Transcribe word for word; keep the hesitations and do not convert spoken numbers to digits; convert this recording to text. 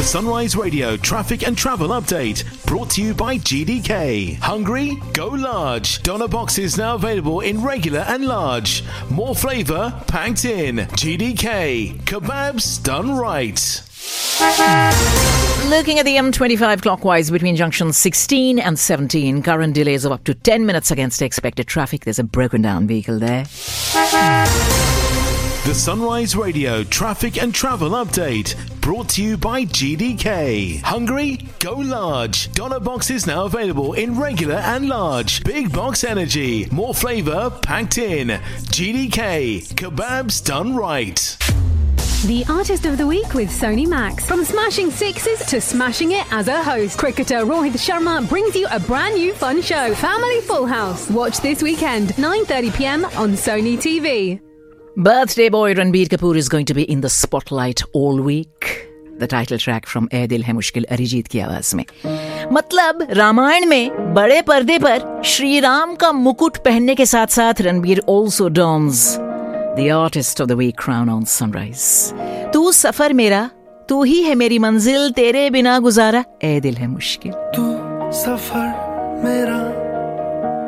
Sunrise Radio traffic and travel update brought to you by G D K. Hungry? Go large. Doner boxes now available in regular and large. More flavour packed in. G D K. Kebabs done right. Looking at the M twenty-five clockwise between junctions sixteen and seventeen, current delays of up to ten minutes against expected traffic. There's a broken down vehicle there. The Sunrise Radio traffic and travel update brought to you by G D K. Hungry? Go large. Doner boxes now available in regular and large. Big box energy. More flavour packed in. G D K. Kebabs done right. The Artist of the Week with Sony Max. From smashing sixes to smashing it as a host, cricketer Rohit Sharma brings you a brand new fun show, Family Full House. Watch this weekend, nine thirty p.m. on Sony T V. Birthday boy Ranbir Kapoor is going to be in the spotlight all week. The title track from "ए दिल है मुश्किल" अरिजीत की आवाज में. मतलब रामायण में बड़े पर्दे पर श्री राम का मुकुट पहनने के साथ साथ Ranbir also dons the Artist of the Week crown on Sunrise. तू सफर मेरा, तू ही है मेरी मंजिल, तेरे बिना गुजारा ए दिल है मुश्किल. तू सफर मेरा